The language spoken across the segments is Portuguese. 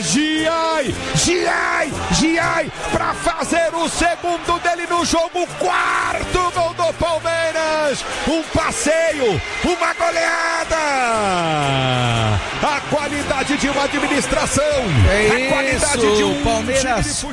Giai, para fazer o segundo dele no jogo, quarto gol do Palmeiras, um passeio, uma goleada, a qualidade de uma administração, a qualidade de um Palmeiras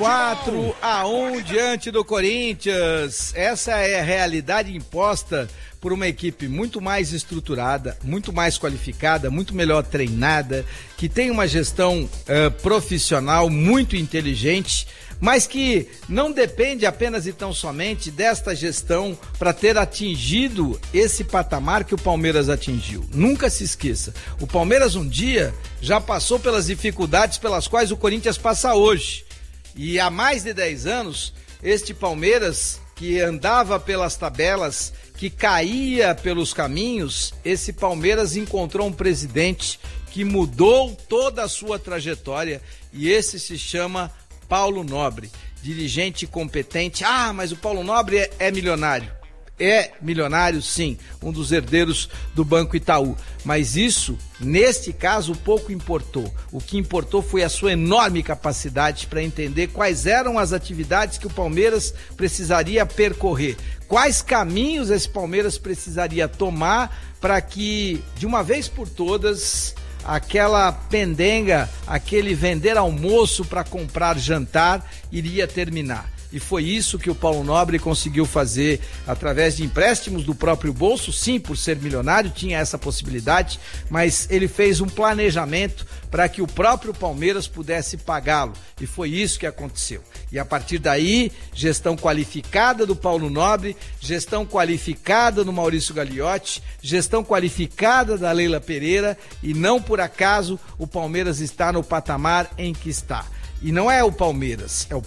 4-1 diante do Corinthians. Essa é a realidade imposta por uma equipe muito mais estruturada, muito mais qualificada, muito melhor treinada, que tem uma gestão profissional muito inteligente, mas que não depende apenas e tão somente desta gestão para ter atingido esse patamar que o Palmeiras atingiu. Nunca se esqueça, o Palmeiras um dia já passou pelas dificuldades pelas quais o Corinthians passa hoje. E há mais de 10 anos, este Palmeiras que andava pelas tabelas, que caía pelos caminhos, esse Palmeiras encontrou um presidente que mudou toda a sua trajetória, e esse se chama Paulo Nobre, dirigente competente. Ah, mas o Paulo Nobre é milionário. É milionário, sim, um dos herdeiros do Banco Itaú. Mas isso, neste caso, pouco importou. O que importou foi a sua enorme capacidade para entender quais eram as atividades que o Palmeiras precisaria percorrer, quais caminhos esse Palmeiras precisaria tomar para que, de uma vez por todas, aquela pendenga, aquele vender almoço para comprar jantar iria terminar. E foi isso que o Paulo Nobre conseguiu fazer através de empréstimos do próprio bolso. Sim, por ser milionário, tinha essa possibilidade, mas ele fez um planejamento para que o próprio Palmeiras pudesse pagá-lo. E foi isso que aconteceu. E a partir daí, gestão qualificada do Paulo Nobre, gestão qualificada do Maurício Gagliotti, gestão qualificada da Leila Pereira, e não por acaso o Palmeiras está no patamar em que está. E não é o Palmeiras, é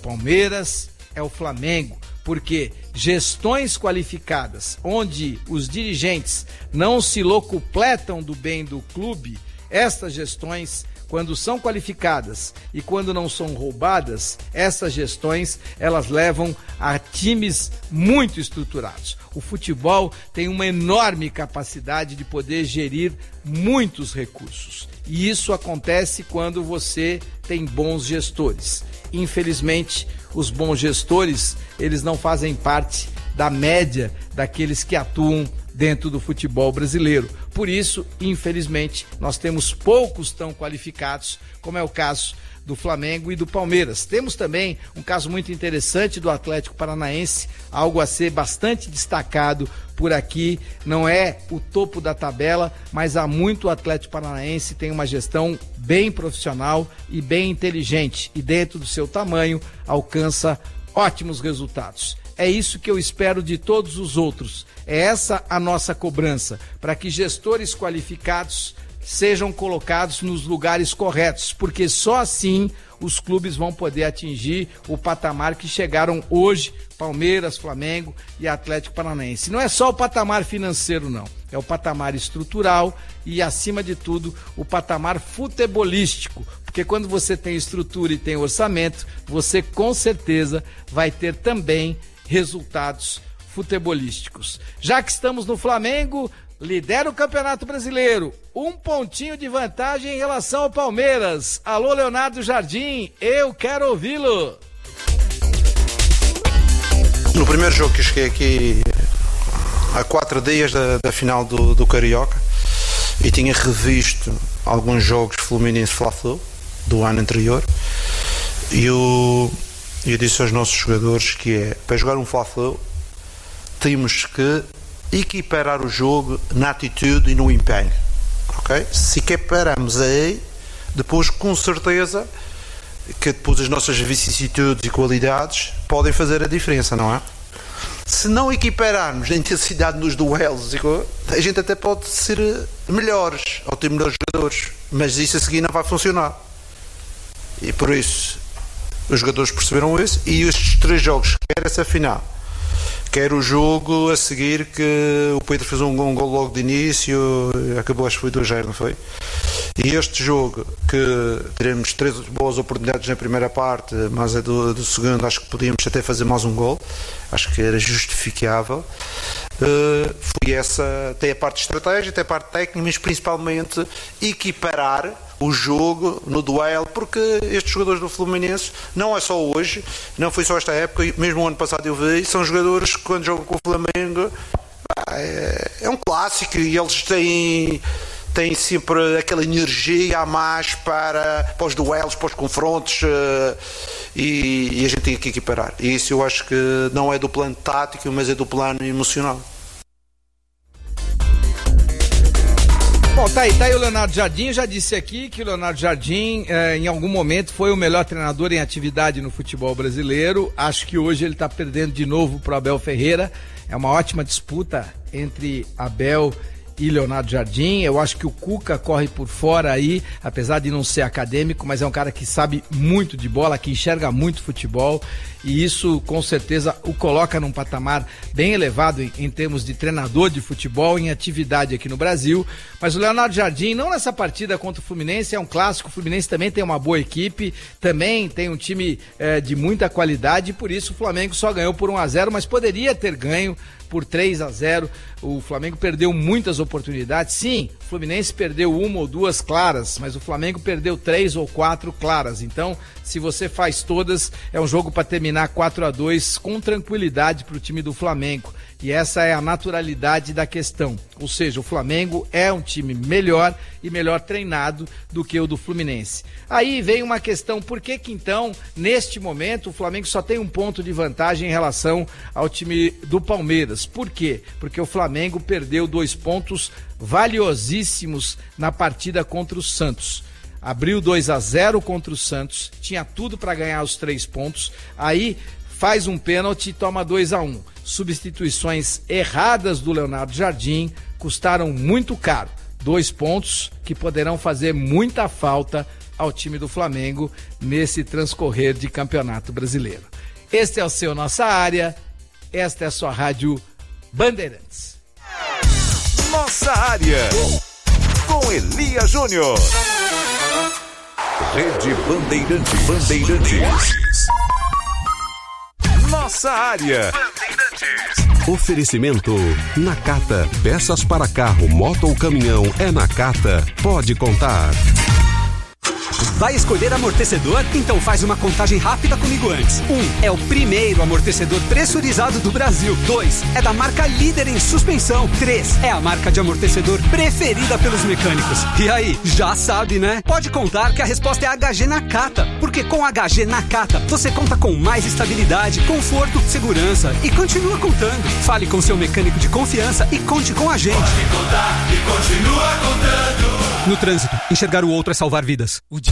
o Flamengo, porque gestões qualificadas, onde os dirigentes não se locupletam do bem do clube, estas gestões, quando são qualificadas e quando não são roubadas, essas gestões, elas levam a times muito estruturados. O futebol tem uma enorme capacidade de poder gerir muitos recursos. E isso acontece quando você tem bons gestores. Infelizmente, os bons gestores, eles não fazem parte da média daqueles que atuam dentro do futebol brasileiro. Por isso, infelizmente, nós temos poucos tão qualificados, como é o caso do Flamengo e do Palmeiras. Temos também um caso muito interessante do Atlético Paranaense, algo a ser bastante destacado por aqui. Não é o topo da tabela, mas há muito o Atlético Paranaense tem uma gestão bem profissional e bem inteligente, e dentro do seu tamanho alcança ótimos resultados. É isso que eu espero de todos os outros. É essa a nossa cobrança, para que gestores qualificados sejam colocados nos lugares corretos, porque só assim os clubes vão poder atingir o patamar que chegaram hoje, Palmeiras, Flamengo e Atlético Paranaense. Não é só o patamar financeiro, não. É o patamar estrutural e, acima de tudo, o patamar futebolístico. Porque quando você tem estrutura e tem orçamento, você com certeza vai ter também resultados futebolísticos. Já que estamos no Flamengo, lidera o Campeonato Brasileiro, 1 pontinho de vantagem em relação ao Palmeiras. Alô, Leonardo Jardim, eu quero ouvi-lo. No primeiro jogo que eu cheguei aqui há 4 dias da final do Carioca, e tinha revisto alguns jogos Fluminense Fla-Flu do ano anterior, e eu disse aos nossos jogadores que para jogar um Fla-Flu temos que equiparar o jogo na atitude e no empenho, ok? Se equiparamos aí, depois com certeza que depois as nossas vicissitudes e qualidades podem fazer a diferença, não é? Se não equipararmos a intensidade nos duelos, a gente até pode ser melhores, ou ter melhores jogadores, mas isso a seguir não vai funcionar. E por isso os jogadores perceberam isso, e estes 3 jogos, quer essa final, quer o jogo a seguir, que o Pedro fez um gol logo de início, acabou, acho que foi 2-0, não foi? E este jogo, que teremos 3 boas oportunidades na primeira parte, mas a do segundo acho que podíamos até fazer mais um gol, acho que era justificável. Foi essa, tem a parte de estratégia, tem a parte técnica, mas principalmente equiparar o jogo no duelo, porque estes jogadores do Fluminense, não é só hoje, não foi só esta época, mesmo o ano passado eu vi, são jogadores que quando jogam com o Flamengo é um clássico e eles têm sempre aquela energia a mais para os duelos, para os confrontos, e a gente tem que equiparar. E isso eu acho que não é do plano tático, mas é do plano emocional. Bom, tá aí o Leonardo Jardim. Eu já disse aqui que o Leonardo Jardim em algum momento foi o melhor treinador em atividade no futebol brasileiro. Acho que hoje ele está perdendo de novo para o Abel Ferreira. É uma ótima disputa entre Abel e Leonardo Jardim. Eu acho que o Cuca corre por fora aí, apesar de não ser acadêmico, mas é um cara que sabe muito de bola, que enxerga muito futebol, e isso com certeza o coloca num patamar bem elevado em termos de treinador de futebol em atividade aqui no Brasil. Mas o Leonardo Jardim, não nessa partida contra o Fluminense, é um clássico. O Fluminense também tem uma boa equipe, também tem um time de muita qualidade, e por isso o Flamengo só ganhou por 1-0, mas poderia ter ganho por 3-0. O Flamengo perdeu muitas oportunidades. Sim, o Fluminense perdeu 1 ou 2 claras, mas o Flamengo perdeu 3 ou 4 claras. Então, se você faz todas, é um jogo para terminar 4-2 com tranquilidade para o time do Flamengo. E essa é a naturalidade da questão. Ou seja, o Flamengo é um time melhor e melhor treinado do que o do Fluminense. Aí vem uma questão: por que então, neste momento, o Flamengo só tem um ponto de vantagem em relação ao time do Palmeiras? Por quê? Porque o Flamengo perdeu 2 pontos valiosíssimos na partida contra o Santos. Abriu 2-0 contra o Santos, tinha tudo para ganhar os 3 pontos, aí faz um pênalti e toma 2-1. Substituições erradas do Leonardo Jardim custaram muito caro. 2 pontos que poderão fazer muita falta ao time do Flamengo nesse transcorrer de Campeonato Brasileiro. Este é o seu Nossa Área, esta é a sua Rádio Bandeirantes. Nossa Área, com Elia Júnior. Rede Bandeirantes. Nossa Área. Oferecimento Nakata. Peças para carro, moto ou caminhão é Nakata. Pode contar. Vai escolher amortecedor? Então faz uma contagem rápida comigo antes. 1. É o primeiro amortecedor pressurizado do Brasil. 2. É da marca líder em suspensão. 3. É a marca de amortecedor preferida pelos mecânicos. E aí, já sabe, né? Pode contar que a resposta é HG Nakata. Porque com HG Nakata, você conta com mais estabilidade, conforto, segurança e continua contando. Fale com seu mecânico de confiança e conte com a gente. Pode contar e continua contando. No trânsito, enxergar o outro é salvar vidas. O dia